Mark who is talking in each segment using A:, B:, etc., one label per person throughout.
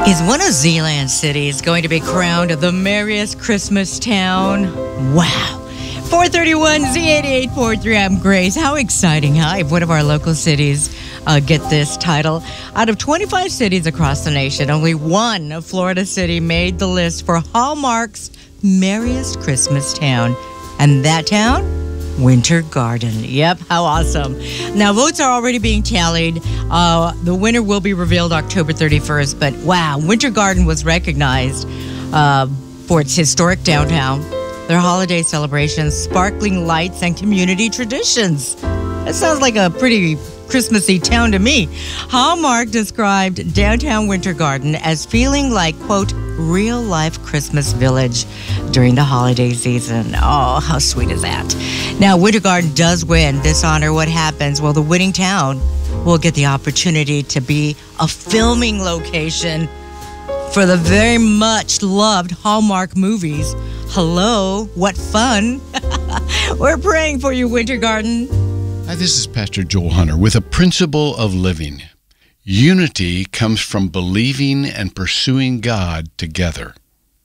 A: Is one of Zeeland's cities going to be crowned the merriest Christmas town? Wow. 431 Z88.3, I'm Grace. How exciting, huh? If one of our local cities get this title. Out of 25 cities across the nation, only one Florida city made the list for Hallmark's merriest Christmas town. And that town? Winter Garden. Yep, how awesome. Now, votes are already being tallied. The winner will be revealed October 31st. But wow, Winter Garden was recognized for its historic downtown, their holiday celebrations, sparkling lights, and community traditions. That sounds like a pretty Christmassy town to me. Hallmark described downtown Winter Garden as feeling like, quote, real-life Christmas village during the holiday season. Oh, how sweet is that? Now, Winter Garden does win this honor. What happens? Well, the winning town will get the opportunity to be a filming location for the very much loved Hallmark movies. Hello, what fun. We're praying for you, Winter Garden.
B: Hi, this is Pastor Joel Hunter with a principle of living. Unity comes from believing and pursuing God together.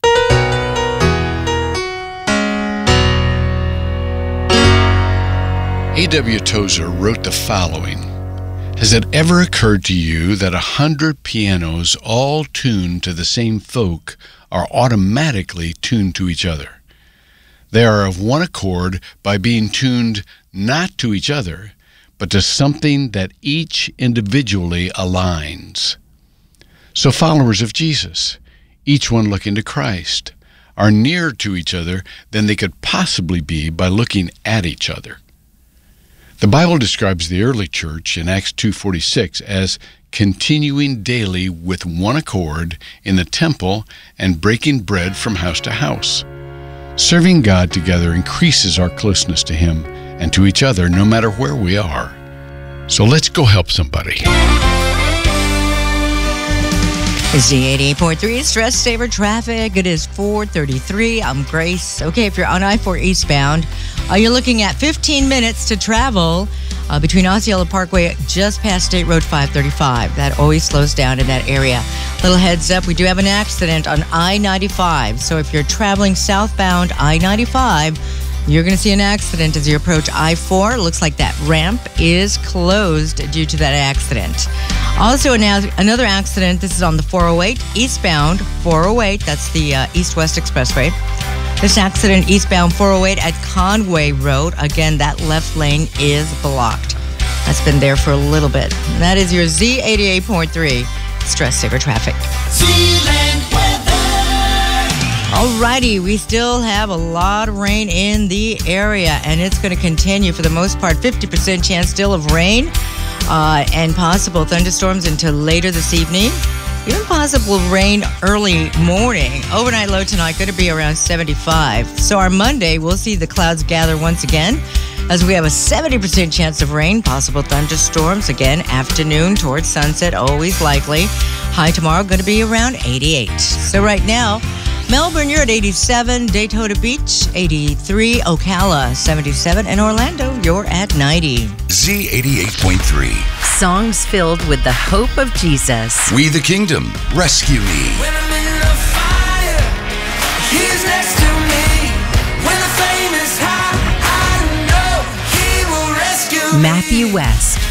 B: A.W. Tozer wrote the following: Has it ever occurred to you that 100 pianos all tuned to the same folk are automatically tuned to each other? They are of one accord by being tuned not to each other, but to something that each individually aligns. So followers of Jesus, each one looking to Christ, are nearer to each other than they could possibly be by looking at each other. The Bible describes the early church in Acts 2:46 as continuing daily with one accord in the temple and breaking bread from house to house. Serving God together increases our closeness to Him and to each other no matter where we are. So let's go help somebody.
A: Z88.3 Stress Saver Traffic. It is 4:33. I'm Grace. Okay, if you're on I-4 eastbound, you're looking at 15 minutes to travel between Osceola Parkway just past State Road 535. That always slows down in that area. Little heads up, we do have an accident on I-95. So if you're traveling southbound I-95, you're going to see an accident as you approach I-4. Looks like that ramp is closed due to that accident. Also, another accident. This is on the 408, eastbound 408. That's the east-west expressway. This accident eastbound 408 at Conway Road. Again, that left lane is blocked. That's been there for a little bit. And that is your Z88.3 Stress Saver Traffic.
C: Zeeland weather.
A: Alrighty, we still have a lot of rain in the area, and it's going to continue for the most part. 50% chance still of rain and possible thunderstorms until later this evening. Even possible rain early morning. Overnight low tonight going to be around 75. So our Monday, we'll see the clouds gather once again as we have a 70% chance of rain, possible thunderstorms again afternoon towards sunset, always likely. High tomorrow going to be around 88. So right now, Melbourne, you're at 87. Daytona Beach, 83. Ocala, 77. And Orlando, you're at 90.
D: Z88.3.
E: Songs filled with the hope of Jesus.
D: We the Kingdom, rescue me.
C: When I'm in the fire, He's next to me. When the flame is high, I know He will rescue me.
E: Matthew West.